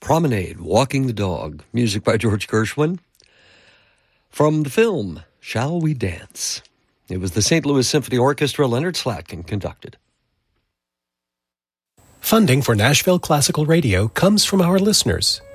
Promenade, Walking the Dog, music by George Gershwin. From the film, Shall We Dance? It was the St. Louis Symphony Orchestra, Leonard Slatkin conducted. Funding for Nashville Classical Radio comes from our listeners